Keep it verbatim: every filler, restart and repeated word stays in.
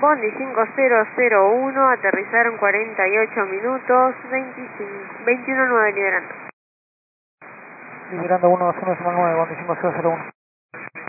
Bondi cinco cero cero uno, aterrizaron cuarenta y ocho minutos, veinticinco, veintiuno nueve liberando. Liberando uno dos uno nueve, Bondi cinco cero cero uno.